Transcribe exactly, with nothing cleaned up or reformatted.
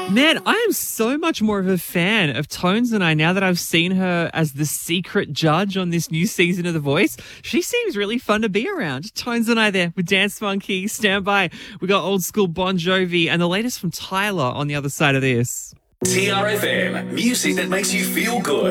Man, I am so much more of a fan of Tones and I now that I've seen her as the secret judge on this new season of The Voice. She seems really fun to be around. Tones and I there with Dance Monkey. Stand by. We got old school Bon Jovi and the latest from Tyler on the other side of this. T R F M, music that makes you feel good.